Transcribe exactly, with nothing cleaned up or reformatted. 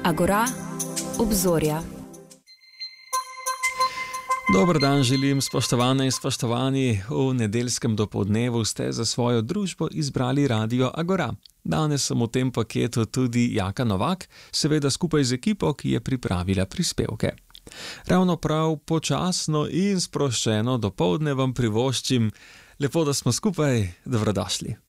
Agora, obzorja. Dober dan želim, spoštovane in spoštovani. V nedeljskem dopoldnevu ste za svojo družbo izbrali radio Agora. Danes sem v tem paketu tudi Jaka Novak, seveda skupaj z ekipo, ki je pripravila prispevke. Ravno prav počasno in sproščeno dopoldne vam privoščim. Lepo, da smo skupaj, dobrodošli.